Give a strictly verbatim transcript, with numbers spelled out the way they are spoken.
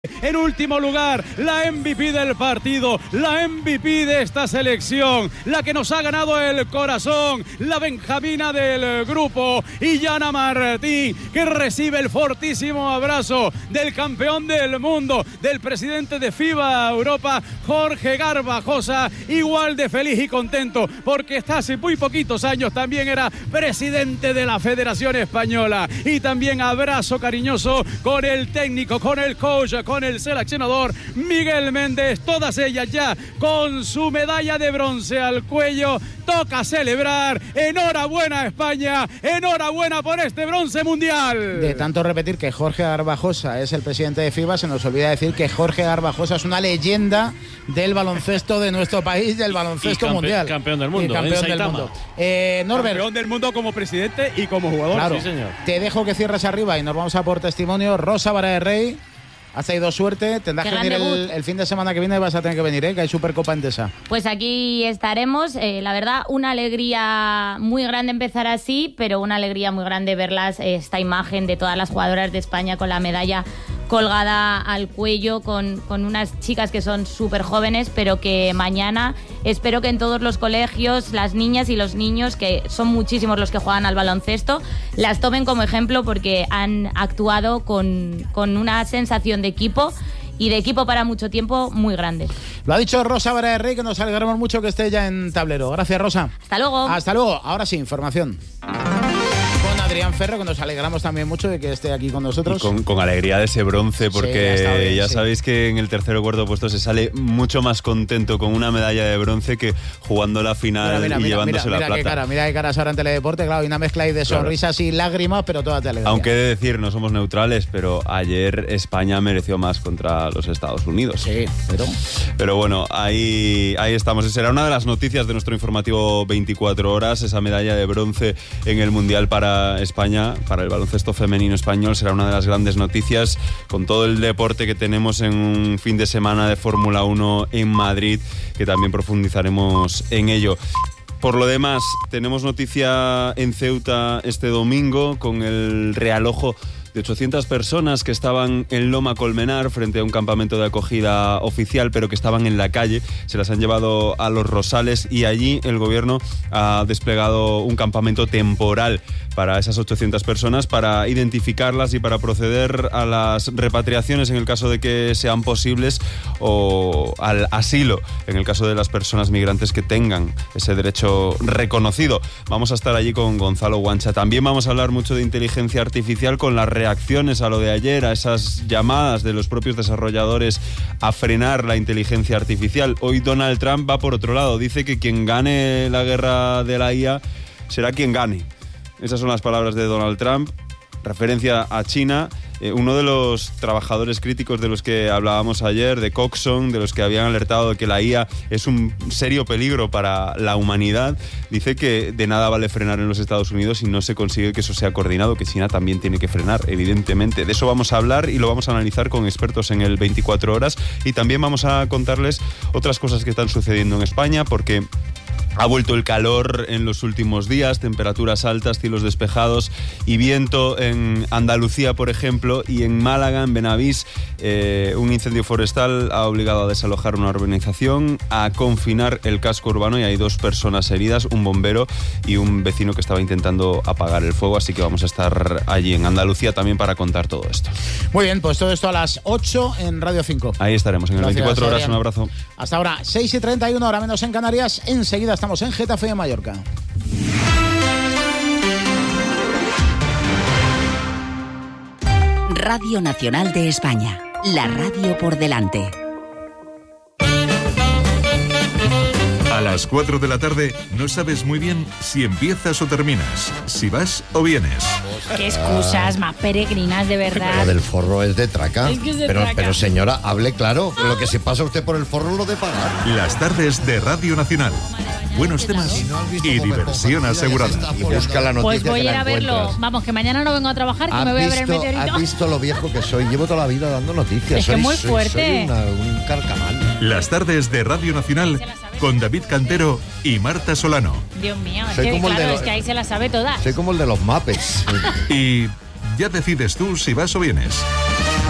En último lugar, la M V P del partido, la M V P de esta selección, la que nos ha ganado el corazón, la benjamina del grupo, Illana Martín, que recibe el fortísimo abrazo del campeón del mundo, del presidente de FIBA Europa, Jorge Garbajosa, igual de feliz y contento, porque hasta hace muy poquitos años también era presidente de la Federación Española. Y también abrazo cariñoso con el técnico, con el coach, con el seleccionador Miguel Méndez, todas ellas ya con su medalla de bronce al cuello. Toca celebrar. Enhorabuena España, enhorabuena por este bronce mundial. De tanto repetir que Jorge Garbajosa es el presidente de FIBA, se nos olvida decir que Jorge Garbajosa es una leyenda del baloncesto de nuestro país, del baloncesto campe- mundial. Campeón del mundo. Y campeón del mundo. Eh, Norbert. Campeón del mundo como presidente y como jugador. Claro, sí, señor. Te dejo que cierres arriba y nos vamos a por testimonio. Rosa Vara de Rey. Has tenido suerte, tendrás Qué que venir gran el, el fin de semana que viene, vas a tener que venir, ¿eh? Que hay Supercopa Endesa. Pues aquí estaremos. Eh, la verdad, una alegría muy grande empezar así, pero una alegría muy grande verlas, eh, esta imagen de todas las jugadoras de España con la medalla colgada al cuello, con, con unas chicas que son súper jóvenes, pero que mañana espero que en todos los colegios las niñas y los niños, que son muchísimos los que juegan al baloncesto, las tomen como ejemplo porque han actuado con, con una sensación de equipo y de equipo para mucho tiempo muy grande. Lo ha dicho Rosa Vara de Rey, que nos alegramos mucho que esté ya en tablero. Gracias, Rosa. Hasta luego. Hasta luego. Ahora sí, información. Con Adrián Ferro, que nos alegramos también mucho de que esté aquí con nosotros. Y con, con alegría de ese bronce, porque sí, bien, ya sí. sabéis que en el tercer o cuarto puesto se sale mucho más contento con una medalla de bronce que jugando la final Mira, mira, y mira, llevándose mira, la mira qué plata. cara, mira qué caras ahora en Teledeporte, claro, y una mezcla ahí de Claro. sonrisas y lágrimas, pero todas de alegría. Aunque he de decir, no somos neutrales, pero ayer España mereció más contra los Estados Unidos. Sí, pero... Pero bueno, ahí, ahí estamos. Será una de las noticias de nuestro informativo veinticuatro horas, esa medalla de bronce en el Mundial para España, para el baloncesto femenino español. Será una de las grandes noticias con todo el deporte que tenemos en un fin de semana de Fórmula uno en Madrid, que también profundizaremos en ello. Por lo demás, tenemos noticia en Ceuta este domingo con el realojo de ochocientas personas que estaban en Loma Colmenar frente a un campamento de acogida oficial, pero que estaban en la calle. Se las han llevado a Los Rosales y allí el gobierno ha desplegado un campamento temporal para esas ochocientas personas, para identificarlas y para proceder a las repatriaciones en el caso de que sean posibles, o al asilo en el caso de las personas migrantes que tengan ese derecho reconocido. Vamos a estar allí con Gonzalo Guancha. También vamos a hablar mucho de inteligencia artificial, con las reacciones a lo de ayer, a esas llamadas de los propios desarrolladores a frenar la inteligencia artificial. Hoy Donald Trump va por otro lado, dice que quien gane la guerra de la I A será quien gane. Esas son las palabras de Donald Trump, referencia a China. Eh, uno de los trabajadores críticos de los que hablábamos ayer, de Coxon, de los que habían alertado de que la I A es un serio peligro para la humanidad, dice que de nada vale frenar en los Estados Unidos si no se consigue que eso sea coordinado, que China también tiene que frenar, evidentemente. De eso vamos a hablar y lo vamos a analizar con expertos en el veinticuatro horas, y también vamos a contarles otras cosas que están sucediendo en España, porque ha vuelto el calor en los últimos días, temperaturas altas, cielos despejados y viento en Andalucía, por ejemplo, y en Málaga, en Benavís, eh, un incendio forestal ha obligado a desalojar una urbanización, a confinar el casco urbano, y hay dos personas heridas, un bombero y un vecino que estaba intentando apagar el fuego, así que vamos a estar allí en Andalucía también para contar todo esto. Muy bien, pues todo esto a las ocho en Radio cinco. Ahí estaremos en el Gracias, veinticuatro horas, Adrián. un abrazo. Hasta ahora, seis y treinta y uno, hora menos en Canarias. Enseguida estamos en Getafe de Mallorca. Radio Nacional de España, la radio por delante. A las cuatro de la tarde no sabes muy bien si empiezas o terminas, si vas o vienes. Qué excusas más peregrinas, de verdad. Lo del forro es de traca. Es que es de pero, traca. pero señora, hable claro. Lo que se pasa usted por el forro lo de pagar. Las tardes de Radio Nacional. Buenos temas y diversión asegurada. Y busca la noticia. Pues voy que a ir la a verlo. encuentras. Vamos, que mañana no vengo a trabajar, que ¿Has me voy a ver el visto- meteorito. ¿Has visto lo viejo que soy? Llevo toda la vida dando noticias. Es que soy, muy soy- fuerte. Soy una- un carcamal. Las tardes de Radio Nacional con David Cantero y Marta Solano. Dios mío, es Soy que como el de claro, los- es que ahí se las sabe todas. Soy como el de los Muppets. Y ya decides tú si vas o vienes.